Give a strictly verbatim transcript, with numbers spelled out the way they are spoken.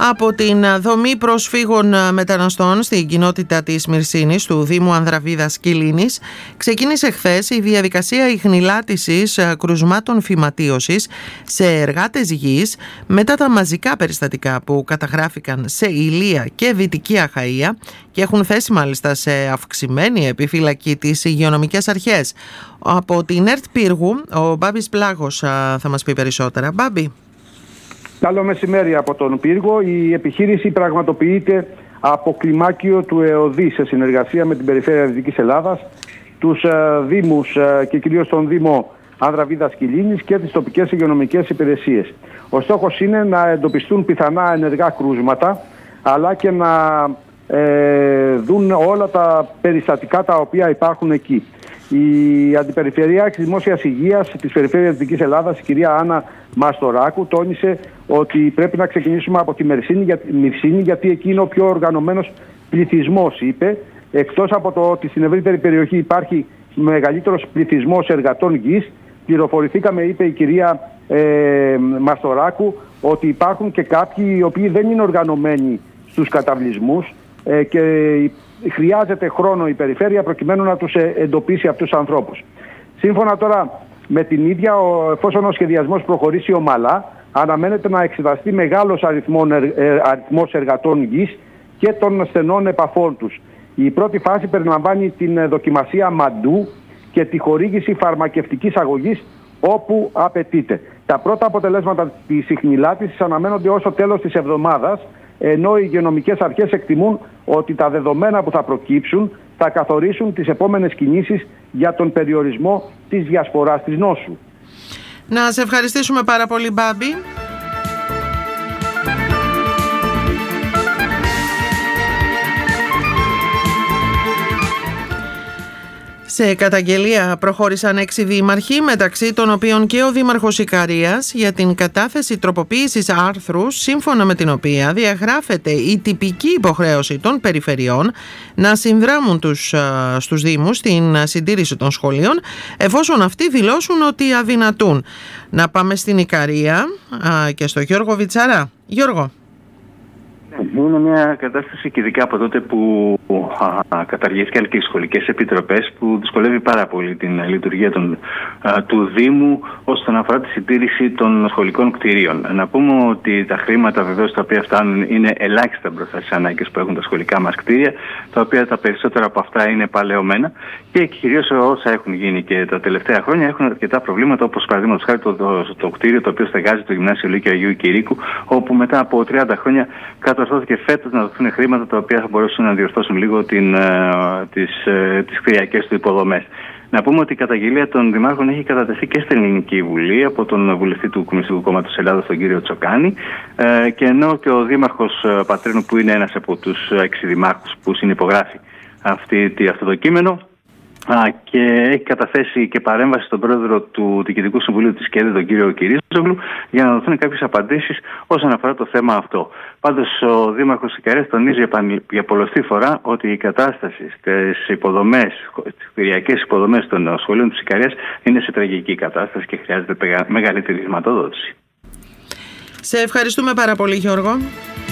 Από την δομή προσφύγων μεταναστών στην κοινότητα της Μυρσίνης του Δήμου Ανδραβίδας Κιλίνης ξεκίνησε χθες η διαδικασία ιχνηλάτησης κρουσμάτων φυματίωσης σε εργάτες γης μετά τα μαζικά περιστατικά που καταγράφηκαν σε Ηλία και Δυτική Αχαΐα και έχουν θέσει μάλιστα σε αυξημένη επιφύλακη τις υγειονομικές αρχές. Από την ΕΡΤ Πύργου ο Μπάμπης Πλάγος θα μας πει περισσότερα. Μπάμπη. Καλό μεσημέρι από τον Πύργο. Η επιχείρηση πραγματοποιείται από κλιμάκιο του ΕΟΔΗ σε συνεργασία με την Περιφέρεια Δυτικής Ελλάδας, τους Δήμους και κυρίως τον Δήμο Ανδραβίδας Κιλίνης και τις τοπικές υγειονομικές υπηρεσίες. Ο στόχος είναι να εντοπιστούν πιθανά ενεργά κρούσματα, αλλά και να ε, δουν όλα τα περιστατικά τα οποία υπάρχουν εκεί. Η Αντιπεριφερειάρχης Δημόσιας Υγείας της Περιφέρειας Δυτικής Ελλάδας, η κυρία Άννα Μαστοράκου, τόνισε ότι πρέπει να ξεκινήσουμε από τη Μυρσίνη, γιατί εκεί είναι ο πιο οργανωμένος πληθυσμός, είπε. Εκτός από το ότι στην ευρύτερη περιοχή υπάρχει μεγαλύτερος πληθυσμός εργατών γης, πληροφορηθήκαμε, είπε η κυρία ε, Μαστοράκου, ότι υπάρχουν και κάποιοι οι οποίοι δεν είναι οργανωμένοι στους καταβλισμούς ε, και χρειάζεται χρόνο η περιφέρεια προκειμένου να τους εντοπίσει αυτούς τους ανθρώπους. Σύμφωνα τώρα με την ίδια, εφόσον ο σχεδιασμός προχωρήσει ομαλά, αναμένεται να εξεταστεί μεγάλος αριθμός εργατών γης και των στενών επαφών τους. Η πρώτη φάση περιλαμβάνει την δοκιμασία μαντού και τη χορήγηση φαρμακευτικής αγωγής όπου απαιτείται. Τα πρώτα αποτελέσματα της ιχνηλάτησης αναμένονται ως το τέλος της εβδομάδας, ενώ οι υγειονομικές αρχές εκτιμούν ότι τα δεδομένα που θα προκύψουν θα καθορίσουν τις επόμενες κινήσεις για τον περιορισμό της διασποράς της νόσου. Να σε ευχαριστήσουμε πάρα πολύ, Μπάμπη. Σε καταγγελία προχώρησαν έξι δήμαρχοι, μεταξύ των οποίων και ο Δήμαρχος Ικαρίας, για την κατάθεση τροποποίησης άρθρου, σύμφωνα με την οποία διαγράφεται η τυπική υποχρέωση των περιφερειών να συνδράμουν τους, στους Δήμους στην συντήρηση των σχολείων, εφόσον αυτοί δηλώσουν ότι αδυνατούν. Να πάμε στην Ικαρία και στο Γιώργο Βιτσαρά. Γιώργο. Είναι μια κατάσταση και ειδικά από τότε που α, καταργήθηκαν και οι σχολικές επιτροπές, που δυσκολεύει πάρα πολύ την λειτουργία των, α, του Δήμου όσον αφορά τη συντήρηση των σχολικών κτηρίων. Να πούμε ότι τα χρήματα βεβαίως τα οποία φτάνουν είναι ελάχιστα μπροστά στις ανάγκες που έχουν τα σχολικά μας κτίρια, τα οποία τα περισσότερα από αυτά είναι παλαιωμένα και κυρίως όσα έχουν γίνει και τα τελευταία χρόνια έχουν αρκετά προβλήματα, όπως παραδείγματος χάρη το, το, το κτίριο το οποίο στεγάζει το Γυμνάσιο Λύκειο Αγίου Κυρίκου, όπου μετά από τριάντα χρόνια κατορθώθηκε φέτος να δοθούν χρήματα τα οποία θα μπορούσαν να διορθώσουν λίγο την, τις, τις κτηριακές του υποδομές. Να πούμε ότι η καταγγελία των δημάρχων έχει κατατεθεί και στην Ελληνική Βουλή από τον βουλευτή του Κομμουνιστικού Κόμματος Ελλάδας, τον κύριο Τσοκάνη, και ενώ και ο Δήμαρχος Πατρίνου, που είναι ένας από τους έξι δημάρχους που συνυπογράφει αυτή, αυτό το κείμενο, Α, και έχει καταθέσει και παρέμβαση στον πρόεδρο του Διοικητικού Συμβουλίου της ΚΕΔΕ, τον κύριο Κυρίζογλου, για να δοθούν κάποιες απαντήσεις όσον αφορά το θέμα αυτό. Πάντως, ο Δήμαρχος Ικαρίας τονίζει για πολλωστή φορά ότι η κατάσταση στις υποδομές, στις κτηριακές υποδομές των σχολείων της Ικαρίας είναι σε τραγική κατάσταση και χρειάζεται μεγαλύτερη χρηματοδότηση. Σε ευχαριστούμε πάρα πολύ, Γιώργο.